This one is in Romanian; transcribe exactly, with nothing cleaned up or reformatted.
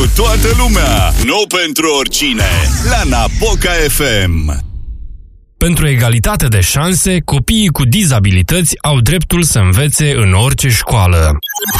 pentru toată lumea, nu pentru oricine. La Napoca F M. Pentru egalitate de șanse, copiii cu dizabilități au dreptul să învețe în orice școală.